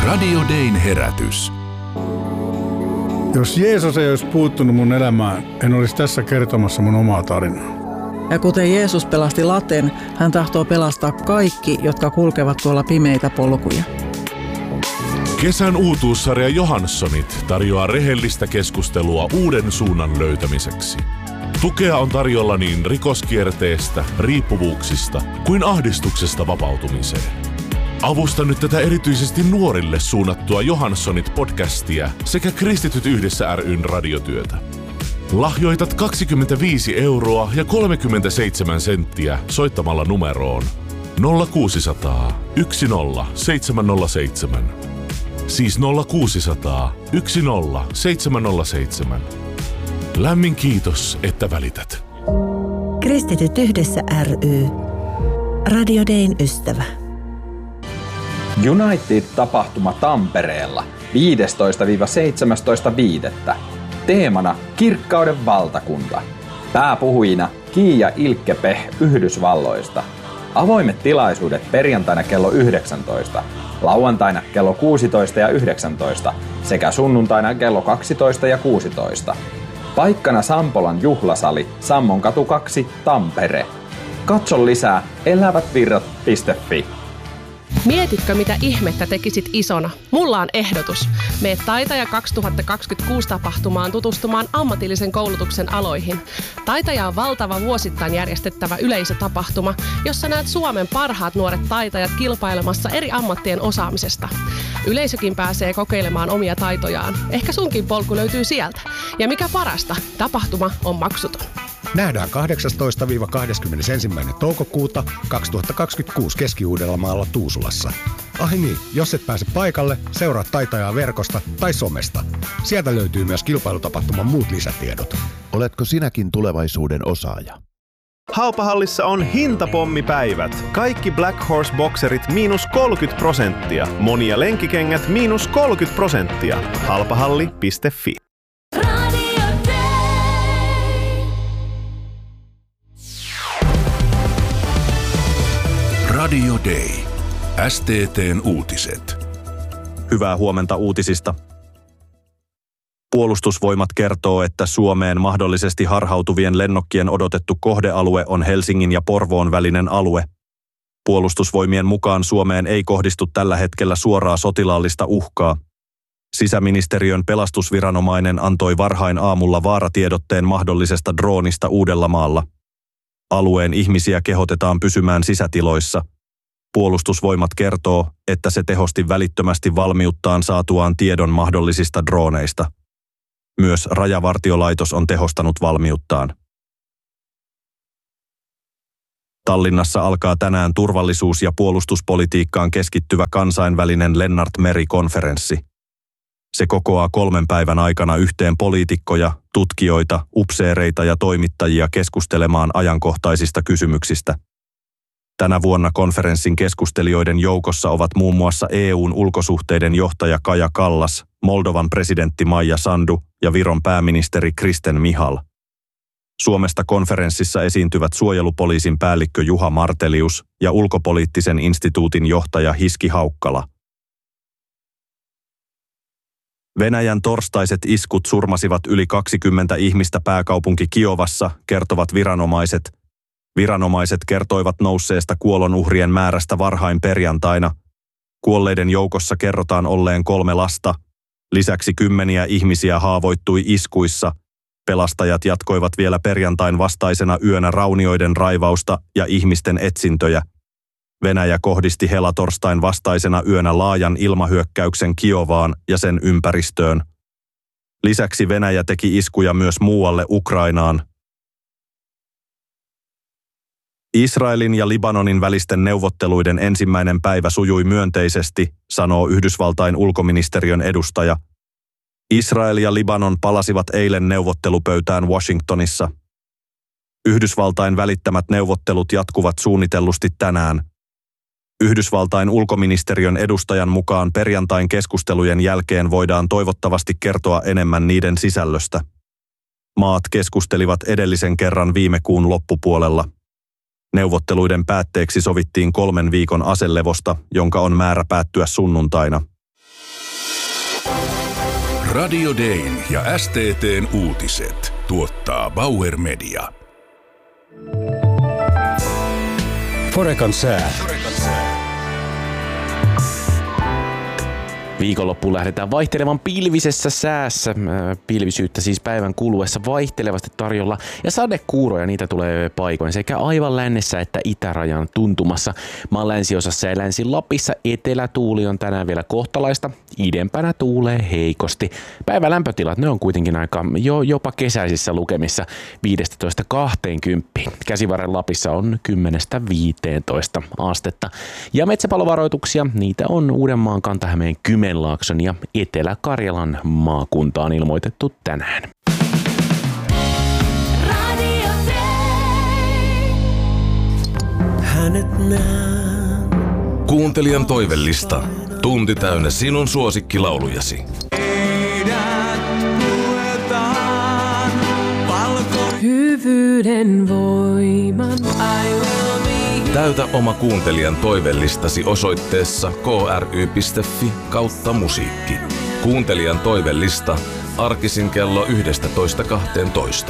Radio Dayn herätys. Jos Jeesus ei olisi puuttunut mun elämään, en olisi tässä kertomassa mun omaa tarinaa. Ja kuten Jeesus pelasti laten, hän tahtoo pelastaa kaikki, jotka kulkevat tuolla pimeitä polkuja. Kesän uutuussarja Johanssonit tarjoaa rehellistä keskustelua uuden suunnan löytämiseksi. Tukea on tarjolla niin rikoskierteestä, riippuvuuksista kuin ahdistuksesta vapautumiseen. Avusta nyt tätä erityisesti nuorille suunnattua Johanssonit-podcastia sekä Kristityt yhdessä ry:n radiotyötä. Lahjoitat 25 € ja 37 senttiä soittamalla numeroon 0600 10707. Siis 0600 10707. Lämmin kiitos, että välität. Kristityt yhdessä ry. Radio Dayn ystävä. United-tapahtuma Tampereella 15-17.5. Teemana Kirkkauden valtakunta. Pääpuhujina Kiia Ilkepeh Yhdysvalloista. Avoimet tilaisuudet perjantaina kello 19, lauantaina kello 16 ja 19 sekä sunnuntaina kello 12 ja 16. Paikkana Sampolan juhlasali, Sammonkatu 2, Tampere. Katso lisää elävätvirrat.fi. Mietitkö, mitä ihmettä tekisit isona? Mulla on ehdotus. Mene Taitaja 2026 tapahtumaan tutustumaan ammatillisen koulutuksen aloihin. Taitaja on valtava vuosittain järjestettävä yleisötapahtuma, jossa näet Suomen parhaat nuoret taitajat kilpailemassa eri ammattien osaamisesta. Yleisökin pääsee kokeilemaan omia taitojaan. Ehkä sunkin polku löytyy sieltä. Ja mikä parasta, tapahtuma on maksuton. Nähdään 18-21. toukokuuta 2026 Keski-Uudellamaalla Tuusulassa. Niin, jos et pääse paikalle, seuraa Taitajaa verkosta tai somesta. Sieltä löytyy myös kilpailutapahtuman muut lisätiedot. Oletko sinäkin tulevaisuuden osaaja? Haupahallissa on hintapommipäivät. Kaikki Black Horse bokserit -30%. Monia lenkikengät -30%. Halpahalli.fi. Radio Day. STT:n uutiset. Hyvää huomenta uutisista. Puolustusvoimat kertoo, että Suomeen mahdollisesti harhautuvien lennokkien odotettu kohdealue on Helsingin ja Porvoon välinen alue. Puolustusvoimien mukaan Suomeen ei kohdistu tällä hetkellä suoraa sotilaallista uhkaa. Sisäministeriön pelastusviranomainen antoi varhain aamulla vaaratiedotteen mahdollisesta droonista Uudellamaalla. Alueen ihmisiä kehotetaan pysymään sisätiloissa. Puolustusvoimat kertoo, että se tehosti välittömästi valmiuttaan saatuaan tiedon mahdollisista drooneista. Myös Rajavartiolaitos on tehostanut valmiuttaan. Tallinnassa alkaa tänään turvallisuus- ja puolustuspolitiikkaan keskittyvä kansainvälinen Lennart Meri-konferenssi. Se kokoaa 3 päivän aikana yhteen poliitikkoja, tutkijoita, upseereita ja toimittajia keskustelemaan ajankohtaisista kysymyksistä. Tänä vuonna konferenssin keskustelijoiden joukossa ovat muun muassa EU:n ulkosuhteiden johtaja Kaja Kallas, Moldovan presidentti Maija Sandu ja Viron pääministeri Kristen Michal. Suomesta konferenssissa esiintyvät suojelupoliisin päällikkö Juha Martelius ja ulkopoliittisen instituutin johtaja Hiski Haukkala. Venäjän torstaiset iskut surmasivat yli 20 ihmistä pääkaupunki Kiovassa, kertovat viranomaiset. Viranomaiset kertoivat nousseesta kuolonuhrien määrästä varhain perjantaina. Kuolleiden joukossa kerrotaan olleen 3 lasta. Lisäksi 10 ihmisiä haavoittui iskuissa. Pelastajat jatkoivat vielä perjantain vastaisena yönä raunioiden raivausta ja ihmisten etsintöjä. Venäjä kohdisti helatorstain vastaisena yönä laajan ilmahyökkäyksen Kiovaan ja sen ympäristöön. Lisäksi Venäjä teki iskuja myös muualle Ukrainaan. Israelin ja Libanonin välisten neuvotteluiden ensimmäinen päivä sujui myönteisesti, sanoo Yhdysvaltain ulkoministeriön edustaja. Israel ja Libanon palasivat eilen neuvottelupöytään Washingtonissa. Yhdysvaltain välittämät neuvottelut jatkuvat suunnitellusti tänään. Yhdysvaltain ulkoministeriön edustajan mukaan perjantain keskustelujen jälkeen voidaan toivottavasti kertoa enemmän niiden sisällöstä. Maat keskustelivat edellisen kerran viime kuun loppupuolella. Neuvotteluiden päätteeksi sovittiin 3 viikon aselevosta, jonka on määrä päättyä sunnuntaina. Radio Dayn ja STT:n uutiset tuottaa Bauer Media. Forecan sää. Viikonloppuun lähdetään vaihtelevan pilvisessä säässä. Pilvisyyttä siis päivän kuluessa vaihtelevasti tarjolla ja sadekuuroja niitä tulee paikoin sekä aivan lännessä että itärajan tuntumassa. Maan länsiosassa ja Länsi-Lapissa etelätuuli on tänään vielä kohtalaista. Idempänä tuulee heikosti. Päivän lämpötilat ne on kuitenkin aika jopa kesäisissä lukemissa 15-20. Käsivarren Lapissa on 10-15 astetta. Ja metsäpalovaroituksia niitä on Uudenmaan, Kanta-Hämeen, Kymenlaakson ja Etelä-Karjalan maakuntaan ilmoitettu tänään. Kuuntelijan toivellista. Tunti täynnä sinun suosikkilaulujasi. Hyvyyden voiman. Täytä oma kuuntelijan toivellistasi osoitteessa kry.fi/musiikki. Kuuntelijan toivellista arkisin kello 11:12.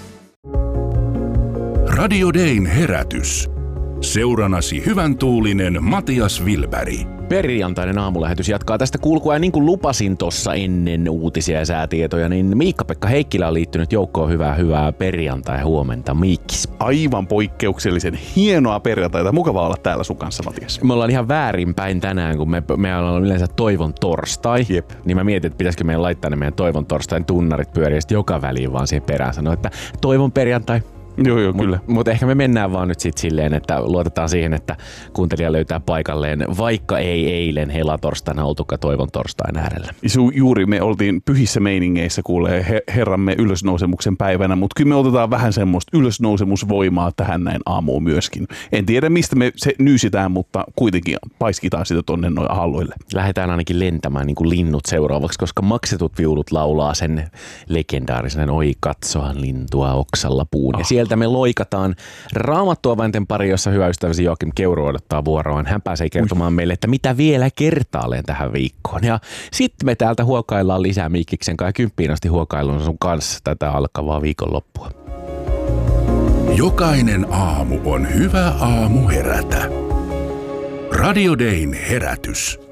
Radio Dayn herätys. Seuranasi hyvän tuulinen Matias Wilberg. Perjantainen aamulähetys jatkaa tästä kulkua ja niin kuin lupasin tuossa ennen uutisia ja säätietoja, niin Miikka-Pekka Heikkilä on liittynyt joukkoon hyvää perjantai huomenta. Miikkis. Aivan poikkeuksellisen hienoa perjantaita. Mukava olla täällä sun kanssa, Matias. Me ollaan ihan väärinpäin tänään, kun me ollaan yleensä toivon torstai. Jep. Niin mä mietin, että pitäisikö meidän laittaa ne meidän toivon torstain tunnarit pyöriä joka väliin vaan siihen perään sanoa, että toivon perjantai. Joo, kyllä. Mutta ehkä me mennään vaan nyt sit silleen, että luotetaan siihen, että kuuntelija löytää paikalleen, vaikka ei eilen helatorstaina oltukaan toivon torstain äärellä. Juuri me oltiin pyhissä meiningeissä kuulee herramme ylösnousemuksen päivänä, mutta kyllä me otetaan vähän semmoista ylösnousemusvoimaa tähän näin aamuun myöskin. En tiedä mistä me se nyysitään, mutta kuitenkin paiskitaan sitä tonne noin halloille. Lähdetään ainakin lentämään niin kuin linnut seuraavaksi, koska maksetut viulut laulaa sen legendaarisen oi katsohan lintua oksalla puun. Ja sieltä me loikataan Raamattua vainten pari, jossa hyvä ystäväsi Joakim Keuru odottaa vuoroaan. Hän pääsee kertomaan meille, että mitä vielä kertaalleen tähän viikkoon. Ja sitten me täältä huokaillaan lisää Miikkiksen kai 10 asti huokailun sun kanssa tätä alkavaa viikonloppua. Jokainen aamu on hyvä aamu herätä. Radio Dayn herätys.